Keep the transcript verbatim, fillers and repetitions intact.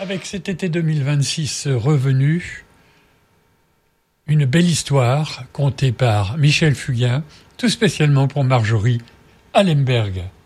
avec cet été deux mille vingt-six revenu, une belle histoire contée par Michel Fugain, tout spécialement pour Marjorie Allenberg.